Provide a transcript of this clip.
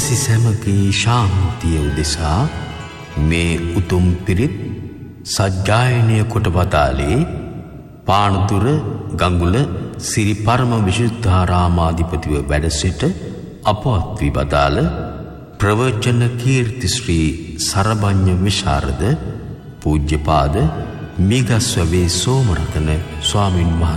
ලෝකවැසි සැමගේ ශාන්තිය උදෙසා මේ උතුම් පිරිත් සජ්ජායනය කොට වදාළේ පානදුර ගංගුල සිරි පරම විශුද්ධාරාමාධිපතිව වැඩ සිට අපවත් වී වදාළ ප්‍රවචන කීර්ති ශ්‍රී සරභඤ්ඤ විශාරද පූජ්‍යපාද මිගස්වවේ සෝමරතන ස්වාමින් වහන්සේ